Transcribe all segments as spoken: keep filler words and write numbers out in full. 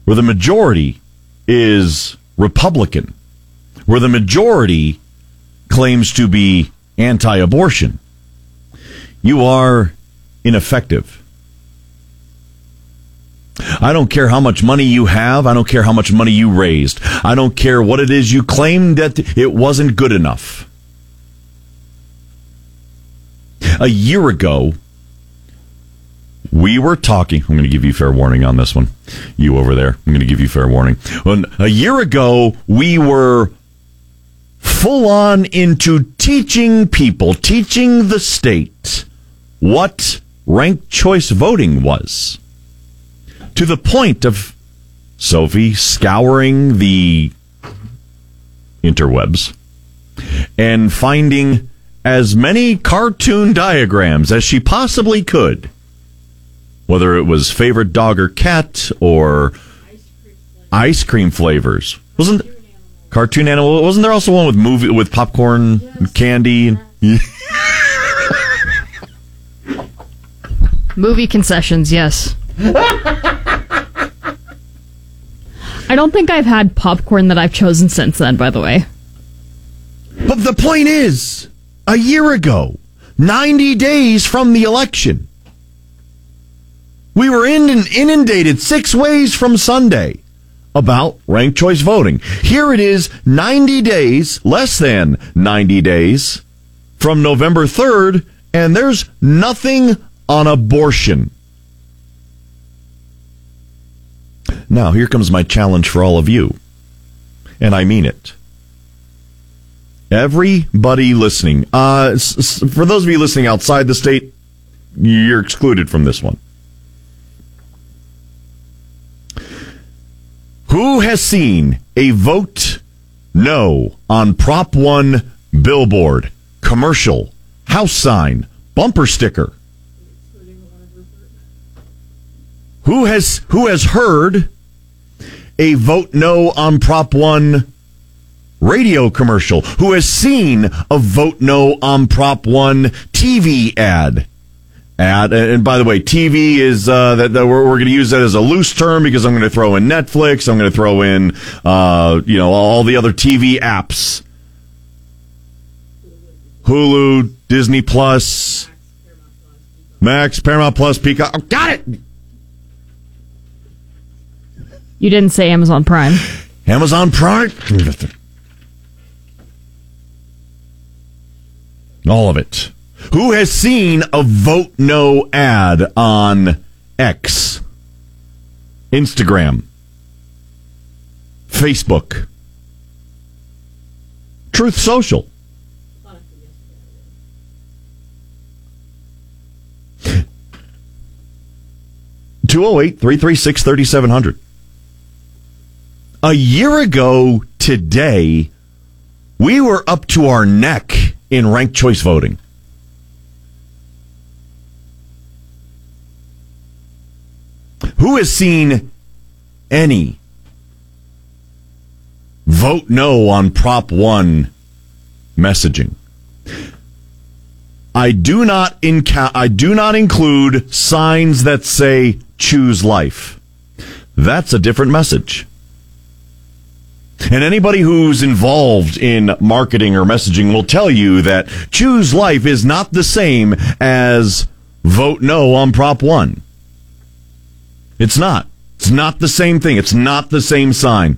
where the majority is Republican, where the majority claims to be anti-abortion, you are ineffective. I don't care how much money you have. I don't care how much money you raised. I don't care what it is you claimed that it wasn't good enough. A year ago, we were talking. I'm going to give you fair warning on this one. You over there, I'm going to give you fair warning. When, a year ago, we were full on into teaching people, teaching the state what ranked choice voting was. To the point of Sophie scouring the interwebs and finding as many cartoon diagrams as she possibly could, whether it was favorite dog or cat or ice cream flavors. Wasn't cartoon animal? Wasn't there also one with movie with popcorn and candy? Movie concessions, yes. I don't think I've had popcorn that I've chosen since then, by the way. But the point is, a year ago, ninety days from the election, we were inundated six ways from Sunday about ranked choice voting. Here it is, ninety days, less than ninety days from November third, and there's nothing on abortion. Now, here comes my challenge for all of you, and I mean it. Everybody listening, uh, s- s- for those of you listening outside the state, you're excluded from this one. Who has seen a vote no on Prop one billboard, commercial, house sign, bumper sticker? Who has who has heard a vote no on Prop one radio commercial? Who has seen a vote no on Prop one T V ad? Ad, and by the way, T V is uh, that, that we're, we're going to use that as a loose term because I'm going to throw in Netflix. I'm going to throw in uh, you know all the other T V apps, Hulu, Disney Plus, Max, Paramount Plus, Peacock. Oh, got it. You didn't say Amazon Prime. Amazon Prime. All of it. Who has seen a vote no ad on X, Instagram, Facebook, Truth Social? two oh eight, three three six, three seven zero zero. A year ago today, we were up to our neck in ranked choice voting. Who has seen any vote no on Prop one messaging? I do not inca- I do not include signs that say choose life. That's a different message. And anybody who's involved in marketing or messaging will tell you that choose life is not the same as vote no on Prop one. It's not. It's not the same thing. It's not the same sign.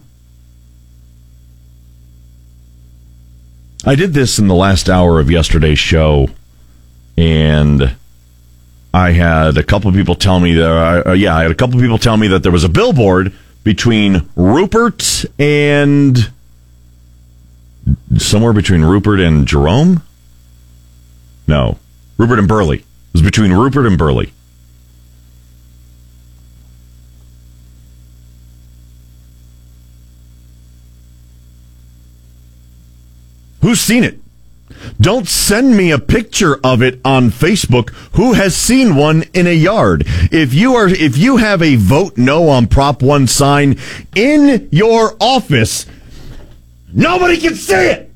I did this in the last hour of yesterday's show, and I had a couple of people tell me that, uh, yeah, I had a couple of people tell me that there was a billboard between Rupert and somewhere between Rupert and Jerome? No, Rupert and Burley. It was between Rupert and Burley. Who's seen it? Don't send me a picture of it on Facebook. Who has seen one in a yard? If you are, if you have a vote no on Prop one sign in your office, nobody can see it.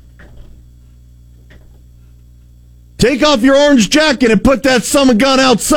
Take off your orange jacket and put that summer gun outside.